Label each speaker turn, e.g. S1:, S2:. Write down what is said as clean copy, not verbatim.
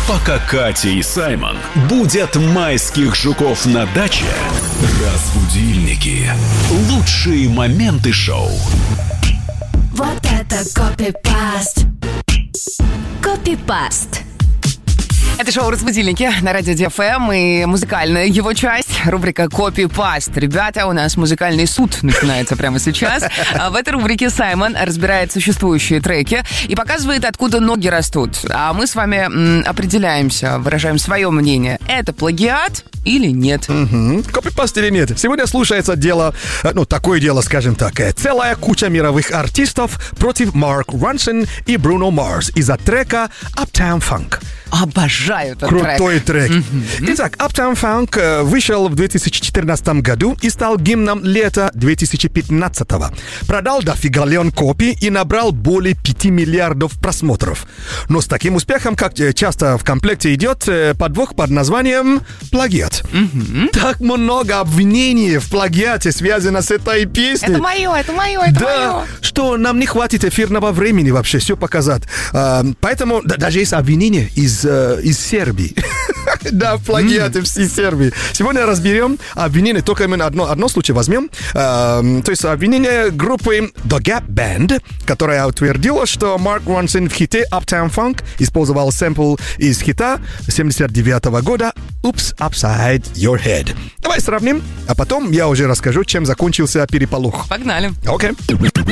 S1: Пока Катя и Саймон будят майских жуков на даче, разбудильники. Лучшие моменты шоу.
S2: Вот это копипаст. Копипаст.
S3: Это шоу «Разбудильники» на радио ДФМ и музыкальная его часть, рубрика «Копипаст». Ребята, у нас музыкальный суд начинается прямо сейчас. В этой рубрике Саймон разбирает существующие треки и показывает, откуда ноги растут. А мы с вами определяемся, выражаем свое мнение. Это плагиат или нет?
S4: Копипаст или нет? Сегодня слушается дело, такое дело, скажем так. Целая куча мировых артистов против Марк Ронсон и Бруно Марс из-за трека Uptown Funk.
S3: Обожаю этот
S4: Крутой трек. Итак, Uptown Funk вышел в 2014 году и стал гимном лета 2015. Продал дофига копий и набрал более 5 миллиардов просмотров. Но с таким успехом, как часто в комплекте идет, подвох под названием плагиат. Так много обвинений в плагиате связано с этой песней.
S3: Это мое.
S4: Да, что нам не хватит эфирного времени вообще все показать. Поэтому даже есть обвинения из Сербии. Да, плагиаты из Сербии. Сегодня разберем обвинение, только именно одно случай возьмем. То есть обвинение группы The Gap Band, которая утвердила, что Марк Ронсон в хите Uptown Funk использовал сэмпл из хита 79 года Oops Upside Your Head. Давай сравним, а потом я уже расскажу, чем закончился переполох.
S3: Погнали.
S4: Окей.